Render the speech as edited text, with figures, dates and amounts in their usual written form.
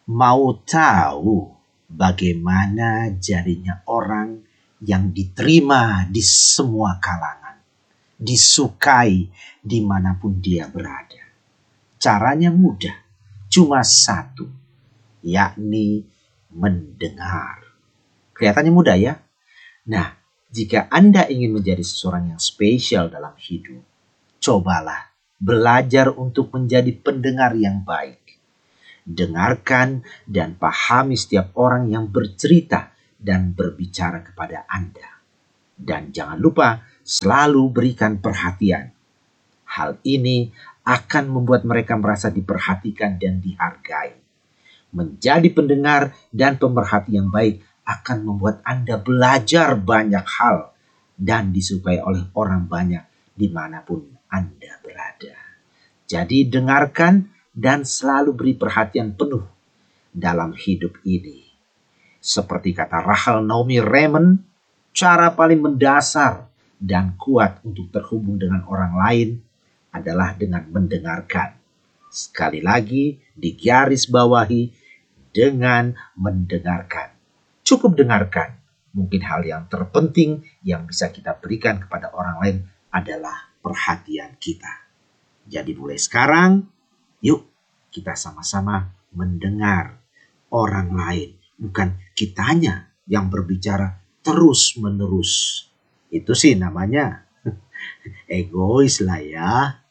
Mau tahu bagaimana jadinya orang yang diterima di semua kalangan, disukai dimanapun dia berada? Caranya mudah, cuma satu, yakni mendengar. Kelihatannya mudah ya? Nah, jika Anda ingin menjadi seseorang yang spesial dalam hidup, cobalah belajar untuk menjadi pendengar yang baik. Dengarkan dan pahami setiap orang yang bercerita dan berbicara kepada Anda. Dan jangan lupa selalu berikan perhatian. Hal ini akan membuat mereka merasa diperhatikan dan dihargai. Menjadi pendengar dan pemerhati yang baik akan membuat Anda belajar banyak hal dan disukai oleh orang banyak dimanapun Anda berada. Jadi dengarkan dan selalu beri perhatian penuh dalam hidup ini. Seperti kata Rachel Naomi Remen, cara paling mendasar dan kuat untuk terhubung dengan orang lain adalah dengan mendengarkan. Sekali lagi digarisbawahi, dengan mendengarkan. Cukup dengarkan. Mungkin hal yang terpenting yang bisa kita berikan kepada orang lain adalah perhatian kita. Jadi mulai sekarang, yuk kita sama-sama mendengar orang lain. Bukan kitanya yang berbicara terus-menerus. Itu sih namanya egois lah ya.